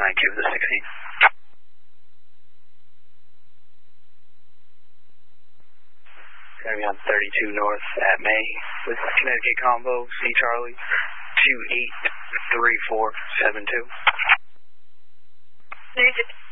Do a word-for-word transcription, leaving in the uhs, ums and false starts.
nine two with the sixteen. Going to be on thirty-two north at May with Connecticut Combo, C Charlie, two eight three four seven two. thirty-two.